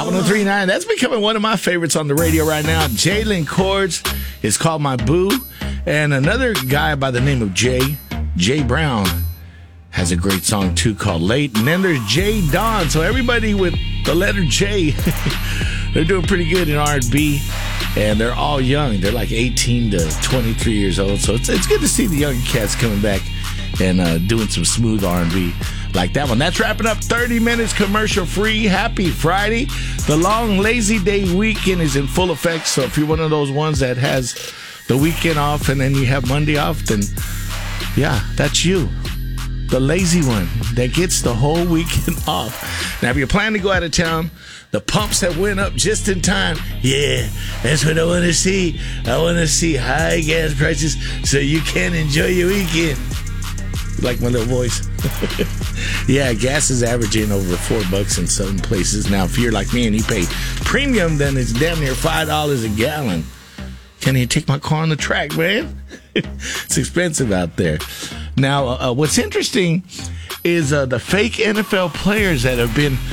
Hot 103.9. That's becoming one of my favorites on the radio right now. Jalen Cords is called My Boo. And another guy by the name of Jay Brown, has a great song too called Late. And then there's Jay Don. So everybody with the letter J, they're doing pretty good in R&B. And they're all young. They're like 18 to 23 years old. So it's good to see the young cats coming back and doing some smooth R&B like that one. That's wrapping up 30 minutes commercial free. Happy Friday. The long lazy day weekend is in full effect. So if you're one of those ones that has the weekend off and then you have Monday off, then yeah, that's you. The lazy one that gets the whole weekend off. Now, if you're planning to go out of town, the pumps have went up just in time. Yeah, that's what I want to see. I want to see high gas prices so you can enjoy your weekend. Like my little voice. Yeah, gas is averaging over $4 in some places. Now, if you're like me and you pay premium, then it's damn near $5 a gallon. Can't even take my car on the track, man. It's expensive out there. Now, what's interesting is the fake NFL players that have been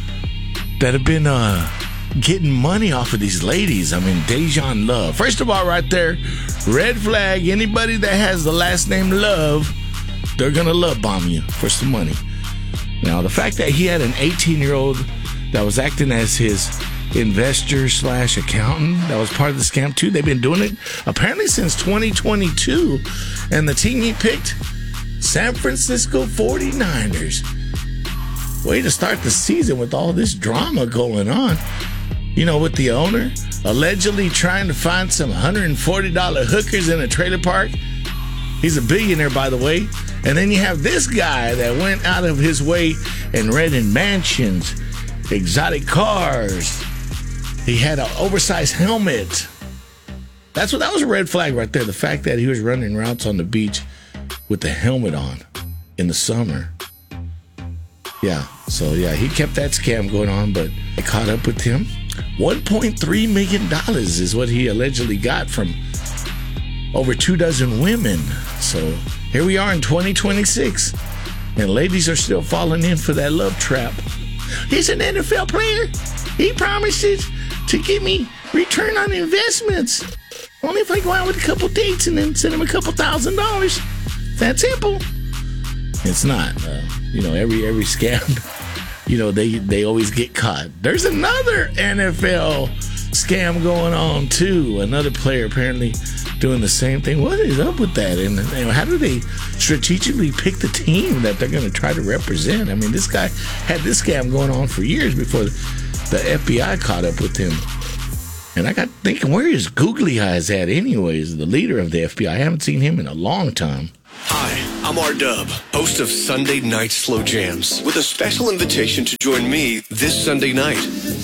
getting money off of these ladies. I mean, Dejan Love. First of all, right there, red flag. Anybody that has the last name Love, they're gonna love bomb you for some money. Now, the fact that he had an 18-year-old that was acting as his investor / accountant that was part of the scam too. They've been doing it apparently since 2022, and the team he picked, San Francisco 49ers. Way to start the season with all this drama going on. You know, with the owner allegedly trying to find some $140 hookers in a trailer park. He's a billionaire, by the way. And then you have this guy that went out of his way and rented mansions, exotic cars. He had an oversized helmet. That was a red flag right there. The fact that he was running routes on the beach with the helmet on in the summer. Yeah, so yeah, he kept that scam going on, but I caught up with him. $1.3 million is what he allegedly got from over 24 women. So here we are in 2026, and ladies are still falling in for that love trap. He's an NFL player. He promises to give me return on investments. Only if I go out with a couple dates and then send him a couple $1,000. That simple. It's not. Every scam, they always get caught. There's another NFL scam going on too. Another player apparently doing the same thing. What is up with that? And how do they strategically pick the team that they're going to try to represent? I mean, this guy had this scam going on for years before the FBI caught up with him. And I got thinking, where is Googly Eyes at anyways, the leader of the FBI? I haven't seen him in a long time. Hi, I'm R-Dub, host of Sunday Night Slow Jams, with a special invitation to join me this Sunday night.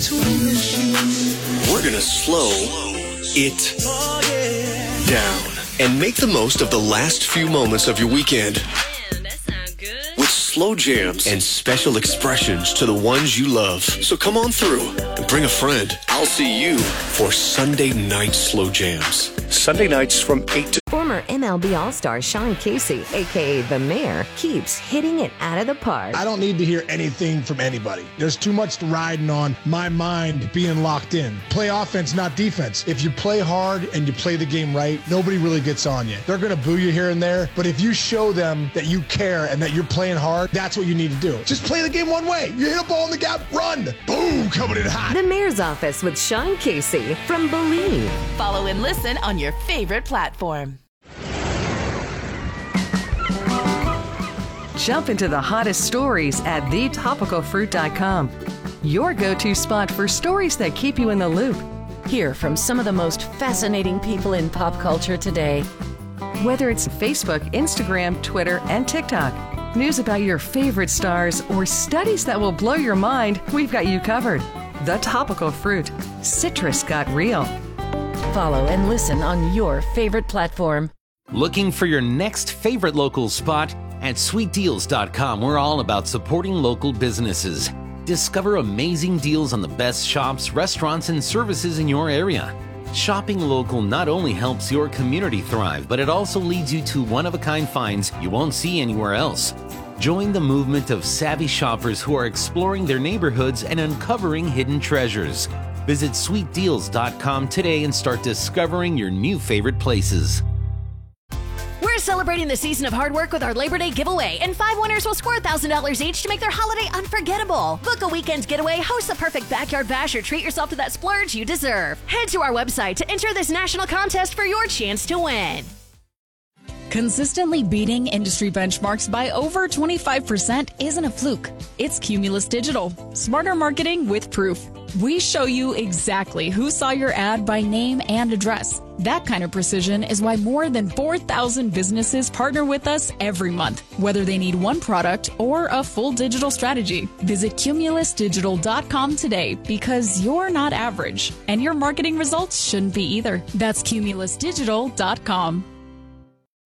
We're gonna slow it down and make the most of the last few moments of your weekend. Man, that sounds good. With slow jams and special expressions to the ones you love. So come on through and bring a friend. I'll see you for Sunday Night Slow Jams. Sunday nights from 8 to... Former MLB All-Star Sean Casey, a.k.a. The Mayor, keeps hitting it out of the park. I don't need to hear anything from anybody. There's too much riding on my mind being locked in. Play offense, not defense. If you play hard and you play the game right, nobody really gets on you. They're going to boo you here and there, but if you show them that you care and that you're playing hard, that's what you need to do. Just play the game one way. You hit a ball in the gap, run. Boom, coming in hot. The Mayor's Office with Sean Casey from Believe. Follow and listen on your favorite platform. Jump into the hottest stories at thetopicalfruit.com. Your go-to spot for stories that keep you in the loop. Hear from some of the most fascinating people in pop culture today. Whether it's Facebook, Instagram, Twitter, and TikTok, news about your favorite stars, or studies that will blow your mind, we've got you covered. The Topical Fruit. Citrus got real. Follow and listen on your favorite platform. Looking for your next favorite local spot? At sweetdeals.com, we're all about supporting local businesses. Discover amazing deals on the best shops, restaurants, and services in your area. Shopping local not only helps your community thrive, but it also leads you to one-of-a-kind finds you won't see anywhere else. Join the movement of savvy shoppers who are exploring their neighborhoods and uncovering hidden treasures. Visit sweetdeals.com today and start discovering your new favorite places. We're celebrating the season of hard work with our Labor Day giveaway, and 5 winners will score $1,000 each to make their holiday unforgettable. Book a weekend getaway, host the perfect backyard bash, or treat yourself to that splurge you deserve. Head to our website to enter this national contest for your chance to win. Consistently beating industry benchmarks by over 25% isn't a fluke. It's Cumulus Digital. Smarter marketing with proof. We show you exactly who saw your ad by name and address. That kind of precision is why more than 4,000 businesses partner with us every month, whether they need one product or a full digital strategy. Visit cumulusdigital.com today, because you're not average, and your marketing results shouldn't be either. That's cumulusdigital.com.